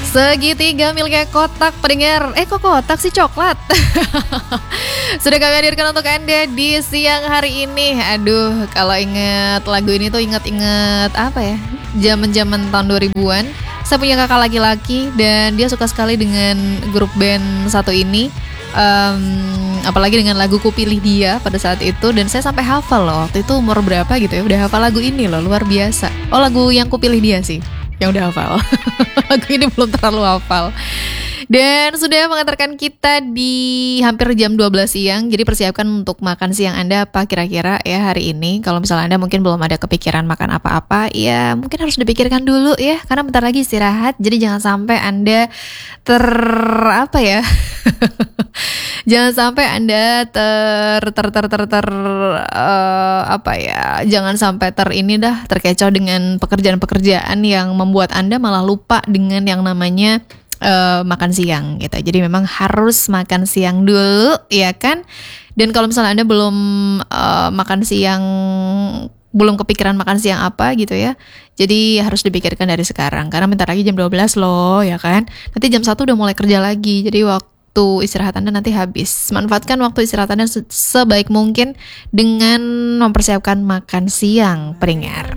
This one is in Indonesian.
Segitiga miliknya Kotak pendengar. Kok kotak sih, coklat. Sudah kami hadirkan untuk Anda di siang hari ini. Aduh, kalau inget lagu ini tuh inget-inget apa ya, zaman-zaman tahun 2000-an. Saya punya kakak laki-laki dan dia suka sekali dengan grup band satu ini. Apalagi dengan lagu Ku Pilih Dia pada saat itu. Dan saya sampai hafal loh, waktu itu umur berapa gitu ya, udah hafal lagu ini loh, luar biasa. Oh, lagu yang Ku Pilih Dia sih yang udah hafal. Lagu ini belum terlalu hafal. Dan sudah mengantarkan kita di hampir jam 12 siang. Jadi persiapkan untuk makan siang Anda apa kira-kira ya hari ini. Kalau misalnya Anda mungkin belum ada kepikiran makan apa-apa, ya mungkin harus dipikirkan dulu ya, karena bentar lagi istirahat. Jadi jangan sampai Anda jangan sampai Anda jangan sampai terkecoh dengan pekerjaan-pekerjaan yang membuat Anda malah lupa dengan yang namanya makan siang gitu. Jadi memang harus makan siang dulu, ya kan? Dan kalau misalnya Anda belum makan siang, belum kepikiran makan siang apa gitu ya, jadi harus dipikirkan dari sekarang, karena bentar lagi jam 12 loh, ya kan? Nanti jam 1 udah mulai kerja lagi, jadi waktu istirahat Anda nanti habis. Manfaatkan waktu istirahat Anda sebaik mungkin dengan mempersiapkan makan siang, pendengar.